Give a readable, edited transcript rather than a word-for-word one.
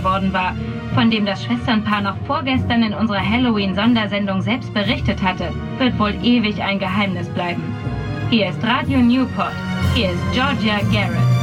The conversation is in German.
geworden war, von dem das Schwesternpaar noch vorgestern in unserer Halloween-Sondersendung selbst berichtet hatte, wird wohl ewig ein Geheimnis bleiben. Hier ist Radio Newport. Hier ist Georgia Garrett.